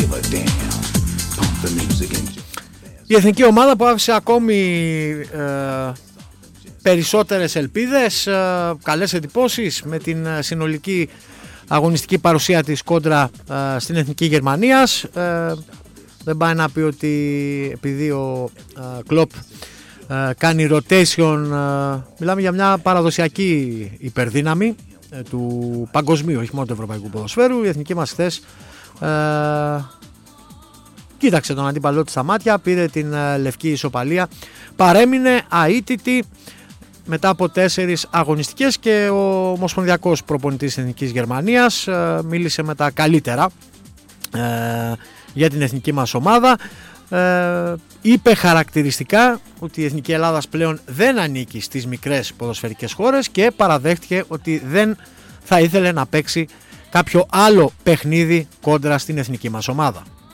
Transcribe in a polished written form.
Η εθνική ομάδα που άφησε ακόμη περισσότερες ελπίδες, καλές εντυπώσεις με την συνολική αγωνιστική παρουσία της κόντρα στην εθνική Γερμανίας. Δεν πάει να πει ότι επειδή ο Κλοπ κάνει rotation, μιλάμε για μια παραδοσιακή υπερδύναμη του παγκοσμίου, όχι μόνο του ευρωπαϊκού ποδοσφαίρου. Η εθνική μας χθες κοίταξε τον αντίπαλό της στα μάτια, πήρε την λευκή ισοπαλία, παρέμεινε αίτητη μετά από 4 αγωνιστικές και ο ομοσπονδιακός προπονητής της εθνικής Γερμανίας μίλησε με τα καλύτερα για την εθνική μας ομάδα. Είπε χαρακτηριστικά ότι η εθνική Ελλάδας πλέον δεν ανήκει στις μικρές ποδοσφαιρικές χώρες και παραδέχτηκε ότι δεν θα ήθελε να παίξει κάποιο άλλο παιχνίδι κόντρα στην εθνική μας ομάδα.